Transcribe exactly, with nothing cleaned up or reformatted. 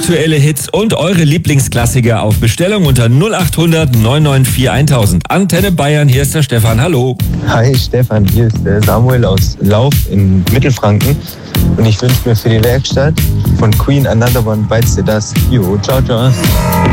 aktuelle Hits und eure Lieblingsklassiker auf Bestellung unter null acht hundert neun neun vier tausend. Antenne Bayern, hier ist der Stefan, hallo. Hi Stefan, hier ist der Samuel aus Lauf in Mittelfranken und ich wünsche mir für die Werkstatt von Queen Another One Bites the Dust. Jo, ciao, ciao.